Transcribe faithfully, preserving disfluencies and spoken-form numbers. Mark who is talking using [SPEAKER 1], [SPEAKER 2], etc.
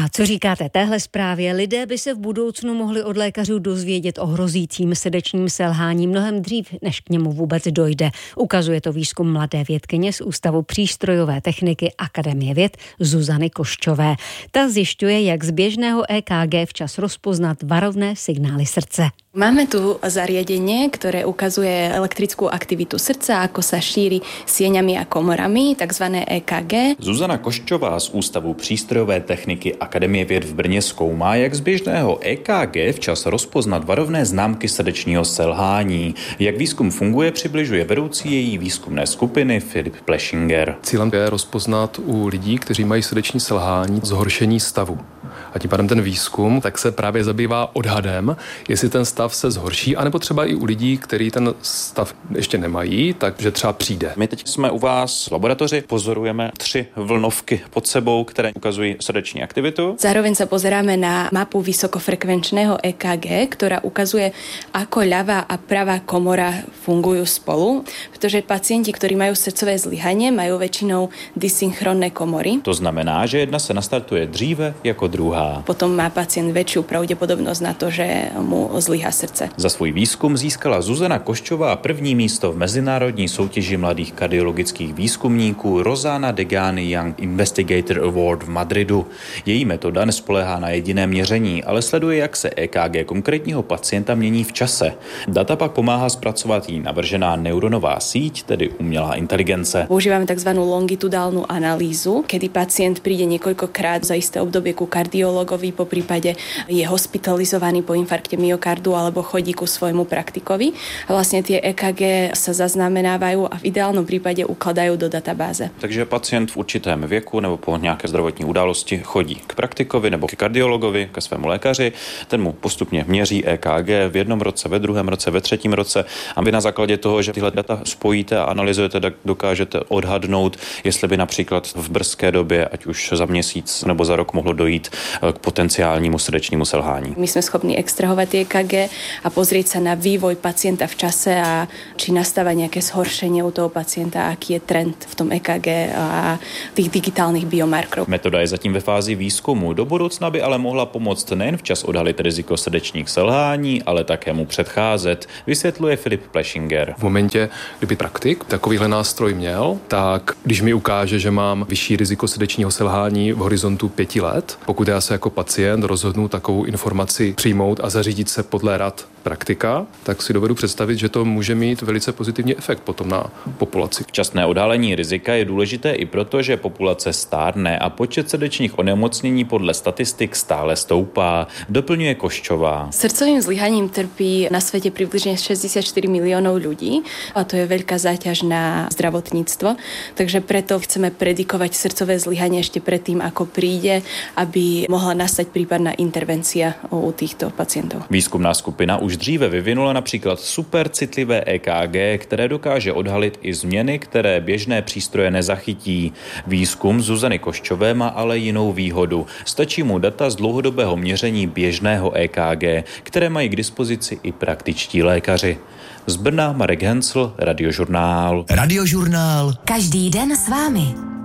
[SPEAKER 1] co říkáte téhle zprávě? Lidé by se v budoucnu mohli od lékařů dozvědět o hrozícím srdečním selhání mnohem dřív, než k němu vůbec dojde. Ukazuje to výzkum mladé vědkyně z Ústavu přístrojové techniky Akademie věd Zuzany Koščové. Ta zjišťuje, jak z běžného é ká gé včas rozpoznat varovné signály srdce.
[SPEAKER 2] Máme tu zariadenie, ktoré ukazuje elektrickú aktivitu srdca, ako sa šíri sieňami a komorami, takzvané é ká gé.
[SPEAKER 3] Zuzana Koščová z Ústavu přístrojové techniky Akademie věd v Brně zkoumá, jak z běžného é ká gé včas rozpoznat varovné známky srdečního selhání. Jak výzkum funguje, přibližuje vedoucí její výzkumné skupiny Filip Pleschinger.
[SPEAKER 4] Cílem je rozpoznat u lidí, kteří mají srdeční selhání, zhoršení stavu. A tím pádem ten výzkum tak se právě zabývá odhadem, jestli ten stav se zhorší, anebo třeba i u lidí, kteří ten stav ještě nemají, takže třeba přijde.
[SPEAKER 3] My teď jsme u vás v laboratoři, pozorujeme tři vlnovky pod sebou, které ukazují srdeční aktivitu.
[SPEAKER 2] Zároveň sa pozeráme na mapu vysokofrekvenčného é ká gé, ktorá ukazuje, ako ľavá a pravá komora fungujú spolu, pretože pacienti, ktorí majú srdcové zlyhanie, majú väčšinou dysynchronné komory.
[SPEAKER 3] To znamená, že jedna se nastartuje dříve jako druhá.
[SPEAKER 2] Potom má pacient väčšiu pravdepodobnosť na to, že mu zlyhá srdce.
[SPEAKER 3] Za svůj výzkum získala Zuzana Koščová první místo v mezinárodní soutěži mladých kardiologických výzkumníků Rosana Degani Young Investigator Award v Madridu. Její metoda nespoléhá na jediné měření, ale sleduje, jak se é ká gé konkrétního pacienta mění v čase. Data pak pomáhá zpracovat jí navržená neuronová síť, tedy umělá inteligence.
[SPEAKER 2] Používame tzv. Longitudálnu analýzu, kedy pacient príde niekoľkokrát za isté obdobie ku kardiologovi, po prípade je hospitalizovaný po infarkte myokardu alebo chodí ku svojmu praktikovi. A vlastne tie é ká gé sa zaznamenávajú a v ideálnom prípade ukladajú do databáze.
[SPEAKER 3] Takže pacient v určitém věku nebo po nějaké zdravotní události chodí k praktikovi nebo k kardiologovi, ke svému lékaři, ten mu postupně měří é ká gé v jednom roce, ve druhém roce, ve třetím roce a vy na základě toho, že tyhle data spojíte a analyzujete, tak dokážete odhadnout, jestli by například v brzké době, ať už za měsíc nebo za rok, mohlo dojít k potenciálnímu srdečnímu selhání.
[SPEAKER 2] My sme schopní extrahovať é ká gé a pozrieť sa na vývoj pacienta v čase a či nastáva nejaké zhoršenie u toho pacienta, aký je trend v tom é ká gé a tých digitálnych biomarkerov.
[SPEAKER 3] Metoda je zatím ve fázi výzkumu. Do budoucna by ale mohla pomoct nejen včas odhalit riziko srdečních selhání, ale také mu předcházet, vysvětluje Filip Pleschinger.
[SPEAKER 4] V momentě, kdyby praktik takovýhle nástroj měl, tak když mi ukáže, že mám vyšší riziko srdečního selhání v horizontu pěti let, pokud já se jako pacient rozhodnu takovou informaci přijmout a zařídit se podle rad praktika, tak si dovedu představit, že to může mít velice pozitivní efekt potom na populaci.
[SPEAKER 3] Včasné odhalení rizika je důležité i proto, že populace stárne a počet srdečních onemocnění podle statistik stále stoupá, doplňuje Koščová.
[SPEAKER 2] Srdcovým zlyhaním trpí na svete približne šesťdesiatštyri miliónov ľudí a to je veľká záťaž na zdravotníctvo, takže preto chceme predikovať srdcové zlyhanie ešte predtým, ako príde, aby mohla nastať prípadná intervencia u týchto pacientov.
[SPEAKER 3] Výzkumná skupina už dříve vyvinula například supercitlivé é ká gé, které dokáže odhalit i změny, které běžné přístroje nezachytí. Výzkum Zuzany Koščové má ale jinou výhodu. Stačí mu data z dlouhodobého měření běžného é ká gé, které mají k dispozici i praktičtí lékaři. Z Brna Marek Hencl, Radiožurnál.
[SPEAKER 5] Radiožurnál. Každý den s vámi.